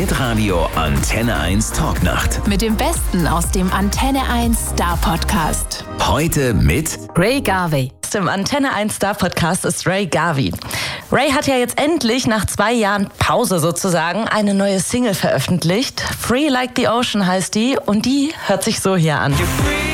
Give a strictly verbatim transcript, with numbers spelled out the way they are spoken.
Hitradio Antenne eins Talknacht. Mit dem Besten aus dem Antenne eins Star Podcast. Heute mit Ray Garvey. Im Antenne eins Star Podcast ist Ray Garvey. Ray hat ja jetzt endlich nach zwei Jahren Pause sozusagen eine neue Single veröffentlicht. Free Like the Ocean heißt die und die hört sich so hier an.